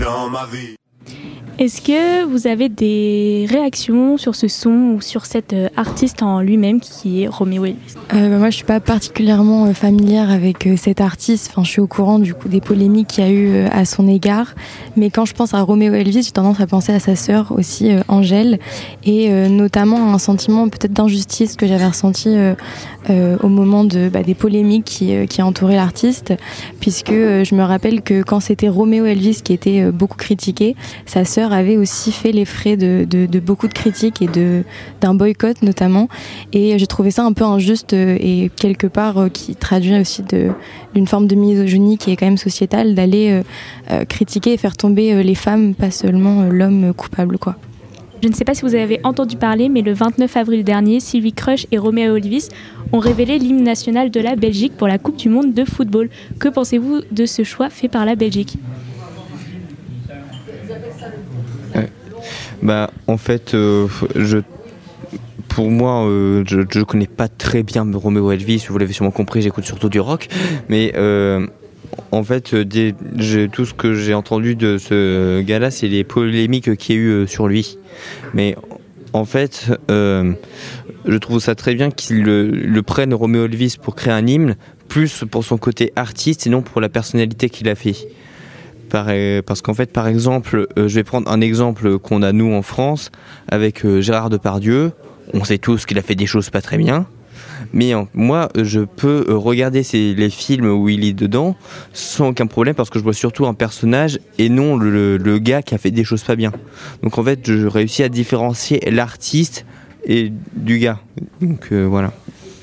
dans ma vie. Est-ce que vous avez des réactions sur ce son ou sur cet artiste en lui-même qui est Romeo Elvis ? Moi, je suis pas particulièrement familière avec cet artiste. Enfin, je suis au courant du coup des polémiques qu'il y a eu à son égard. Mais quand je pense à Romeo Elvis, j'ai tendance à penser à sa sœur aussi, Angèle, et notamment un sentiment peut-être d'injustice que j'avais ressenti au moment des polémiques qui entouraient l'artiste, puisque je me rappelle que quand c'était Romeo Elvis qui était beaucoup critiqué, sa sœur avait aussi fait les frais de beaucoup de critiques et d'un boycott notamment, et j'ai trouvé ça un peu injuste et quelque part qui traduit aussi d'une forme de misogynie qui est quand même sociétale, d'aller critiquer et faire tomber les femmes, pas seulement l'homme coupable, quoi. Je ne sais pas si vous avez entendu parler, mais le 29 avril dernier, Sylvie Crush et Romeo Elvis ont révélé l'hymne national de la Belgique pour la Coupe du Monde de football. Que pensez-vous de ce choix fait par la Belgique ? En fait, pour moi, je connais pas très bien Romeo Elvis, vous l'avez sûrement compris, j'écoute surtout du rock, mais en fait, tout ce que j'ai entendu de ce gars-là, c'est les polémiques qu'il y a eu sur lui. Mais en fait, je trouve ça très bien qu'ils le prennent, Romeo Elvis, pour créer un hymne, plus pour son côté artiste et non pour la personnalité qu'il a fait. Parce qu'en fait, par exemple, je vais prendre un exemple qu'on a nous en France avec Gérard Depardieu. On sait tous qu'il a fait des choses pas très bien, mais moi je peux regarder les films où il est dedans sans aucun problème, parce que je vois surtout un personnage et non le gars qui a fait des choses pas bien. Donc en fait, je réussis à différencier l'artiste et du gars. Donc voilà.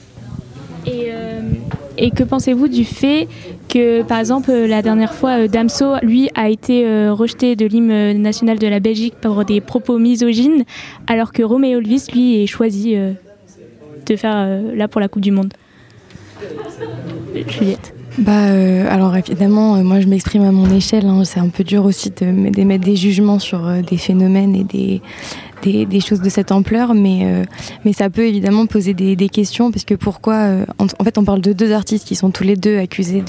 Et que pensez-vous du fait que, par exemple, la dernière fois, Damso, lui, a été rejeté de l'hymne national de la Belgique pour des propos misogynes, alors que Romeo Elvis, lui, est choisi de faire là pour la Coupe du Monde. Juliette. Alors évidemment, moi je m'exprime à mon échelle, hein. C'est un peu dur aussi d'émettre des jugements sur des phénomènes et des choses de cette ampleur, mais ça peut évidemment poser des questions, parce que pourquoi en fait on parle de deux artistes qui sont tous les deux accusés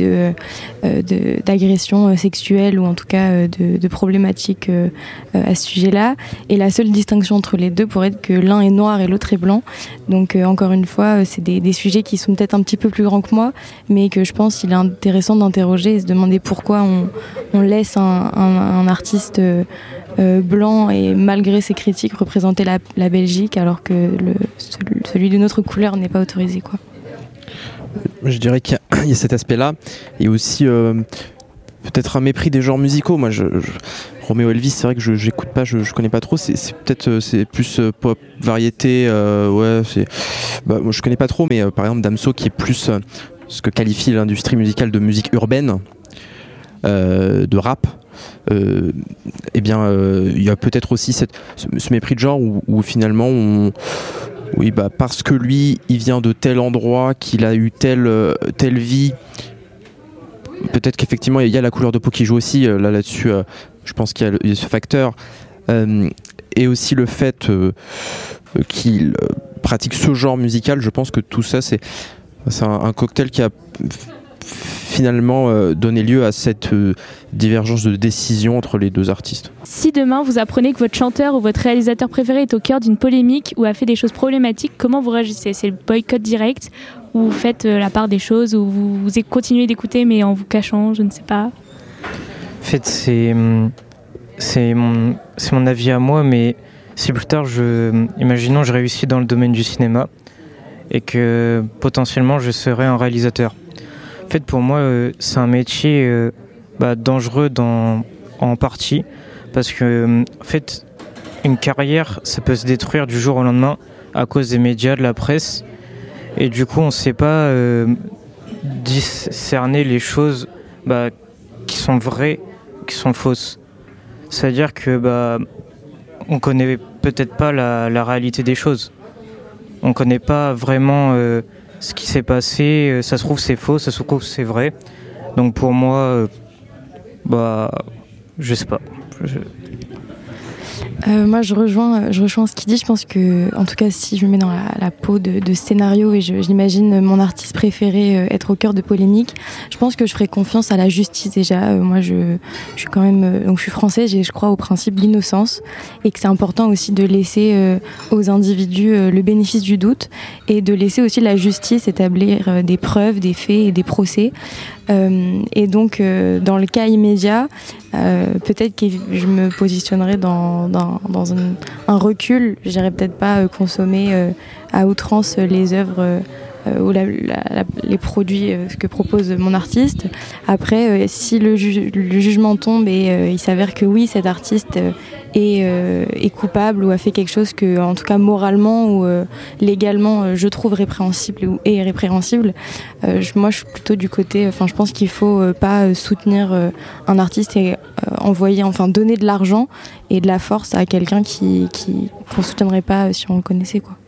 d'agression sexuelle, ou en tout cas de problématiques à ce sujet-là, et la seule distinction entre les deux pourrait être que l'un est noir et l'autre est blanc. Donc encore une fois, c'est des sujets qui sont peut-être un petit peu plus grands que moi, mais que je pense qu'il est intéressant d'interroger et se demander pourquoi on laisse un artiste blanc, et malgré ses critiques, représenter la Belgique, alors que celui d'une autre couleur n'est pas autorisé, quoi. Je dirais qu'il y a cet aspect-là, et aussi peut-être un mépris des genres musicaux. Moi, Romeo Elvis, c'est vrai que j'écoute pas, je connais pas trop. C'est peut-être c'est plus pop, variété. Moi, je connais pas trop, mais par exemple Damso, qui est plus ce que qualifie l'industrie musicale de musique urbaine, de rap. Il y a peut-être aussi ce mépris de genre où finalement parce que lui il vient de tel endroit, qu'il a eu telle vie, peut-être qu'effectivement il y a la couleur de peau qui joue aussi là-dessus. Je pense qu'il y a ce facteur, et aussi le fait qu'il pratique ce genre musical. Je pense que tout ça c'est un cocktail qui a finalement donner lieu à cette divergence de décision entre les deux artistes. Si demain vous apprenez que votre chanteur ou votre réalisateur préféré est au cœur d'une polémique ou a fait des choses problématiques, comment vous réagissez ? C'est le boycott direct, ou vous faites la part des choses, ou vous continuez d'écouter mais en vous cachant, je ne sais pas ? En fait, c'est mon avis à moi, mais si plus tard, imaginons je réussis dans le domaine du cinéma et que potentiellement je serais un réalisateur. En fait, pour moi, c'est un métier dangereux en partie, parce que en fait, une carrière, ça peut se détruire du jour au lendemain à cause des médias, de la presse, et du coup, on ne sait pas discerner les choses qui sont vraies, qui sont fausses. C'est-à-dire que on connaît peut-être pas la réalité des choses. On connaît pas vraiment ce qui s'est passé. Ça se trouve c'est faux, ça se trouve c'est vrai. Donc pour moi, je sais pas. Moi, je rejoins ce qu'il dit. Je pense que, en tout cas, si je me mets dans la peau de scénario et j'imagine mon artiste préféré être au cœur de polémiques, je pense que je ferais confiance à la justice déjà. Moi, je suis quand même, donc je suis française et je crois au principe de l'innocence et que c'est important aussi de laisser aux individus le bénéfice du doute et de laisser aussi la justice établir des preuves, des faits et des procès. Et donc, dans le cas immédiat, peut-être que je me positionnerais dans un recul. Je n'irais peut-être pas consommer à outrance les œuvres ou les produits que propose mon artiste. Après, si le jugement tombe et il s'avère que oui, cet artiste est coupable ou a fait quelque chose que, en tout cas moralement ou légalement, je trouve répréhensible ou est répréhensible, moi je suis plutôt du côté, je pense qu'il faut pas soutenir un artiste et donner de l'argent et de la force à quelqu'un qu'on soutiendrait pas si on le connaissait, quoi.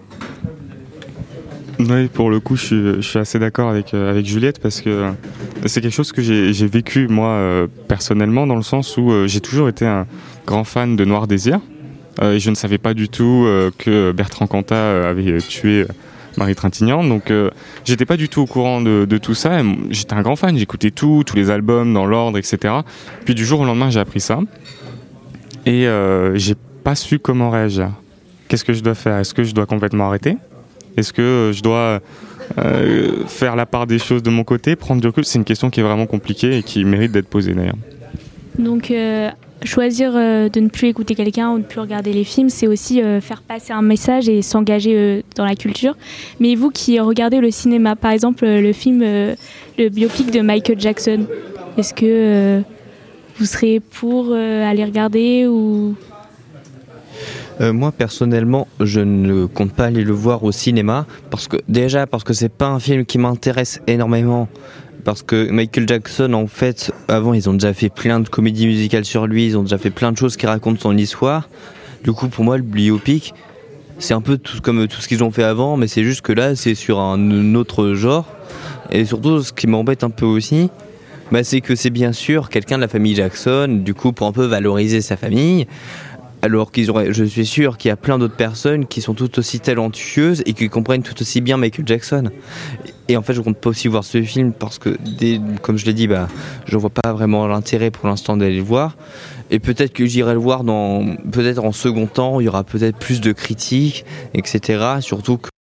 Oui, pour le coup, je suis assez d'accord avec Juliette parce que c'est quelque chose que j'ai vécu moi personnellement, dans le sens où j'ai toujours été un grand fan de Noir Désir et je ne savais pas du tout que Bertrand Cantat avait tué Marie Trintignant, donc j'étais pas du tout au courant de tout ça. Et j'étais un grand fan, j'écoutais tous les albums dans l'ordre, etc. Puis du jour au lendemain, j'ai appris ça et j'ai pas su comment réagir. Qu'est-ce que je dois faire? Est-ce que je dois complètement arrêter? Est-ce que je dois faire la part des choses de mon côté, prendre du recul? C'est une question qui est vraiment compliquée et qui mérite d'être posée d'ailleurs. Donc choisir de ne plus écouter quelqu'un ou de ne plus regarder les films, c'est aussi faire passer un message et s'engager dans la culture. Mais vous qui regardez le cinéma, par exemple le film, le biopic de Michael Jackson, est-ce que vous serez pour aller regarder ou... Moi personnellement, je ne compte pas aller le voir au cinéma parce que c'est pas un film qui m'intéresse énormément. Parce que Michael Jackson, en fait, avant ils ont déjà fait plein de comédies musicales sur lui, ils ont déjà fait plein de choses qui racontent son histoire. Du coup, pour moi, le biopic, c'est un peu comme tout ce qu'ils ont fait avant, mais c'est juste que là, c'est sur un autre genre. Et surtout, ce qui m'embête un peu aussi, c'est que c'est bien sûr quelqu'un de la famille Jackson, du coup, pour un peu valoriser sa famille. Alors je suis sûr qu'il y a plein d'autres personnes qui sont tout aussi talentueuses et qui comprennent tout aussi bien Michael Jackson. Et en fait, je compte pas aussi voir ce film parce que, comme je l'ai dit, je vois pas vraiment l'intérêt pour l'instant d'aller le voir. Et peut-être que j'irai le voir peut-être en second temps, il y aura peut-être plus de critiques, etc. Surtout que